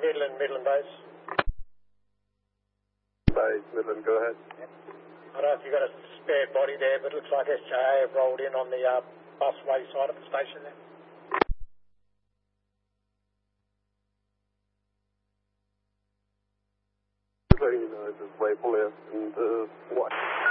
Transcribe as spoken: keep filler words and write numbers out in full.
Midland, Midland base. Base, Midland, go ahead. Yep. I don't know if you've got a spare body there, but it looks like S J A have rolled in on the uh, busway side of the station there. Just letting you know, just way pull left and uh, white.